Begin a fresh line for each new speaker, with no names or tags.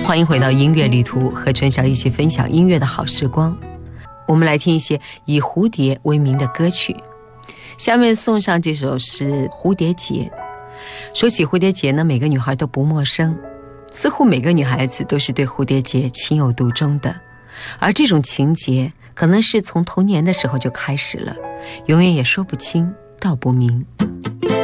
欢迎回到音乐旅途，和春晓一起分享音乐的好时光。我们来听一些以蝴蝶为名的歌曲。下面送上这首是《蝴蝶结》。说起蝴蝶结呢，每个女孩都不陌生，似乎每个女孩子都是对蝴蝶结情有独钟的，而这种情结可能是从童年的时候就开始了，永远也说不清道不明。